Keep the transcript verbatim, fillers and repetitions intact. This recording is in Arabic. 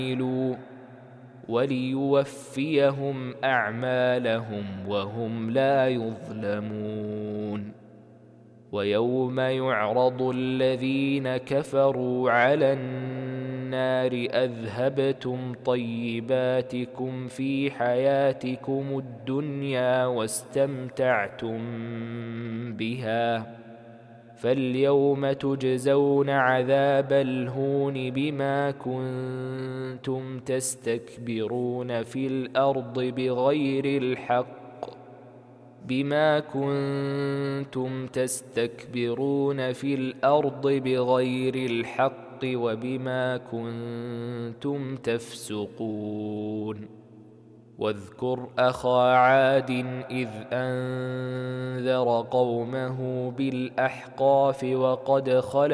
عملوا وليوفيهم أعمالهم وهم لا يظلمون. ويوم يعرض الذين كفروا على النار أذهبتم طيباتكم في حياتكم الدنيا واستمتعتم بها فاليوم تجزون عذاب الهون بما كنتم تستكبرون في الأرض بغير الحق بما كنتم تستكبرون في الأرض بغير الحق وبما كنتم تفسقون. واذكر أخا عاد إذ أنذر قومه بالأحقاف وقد خلت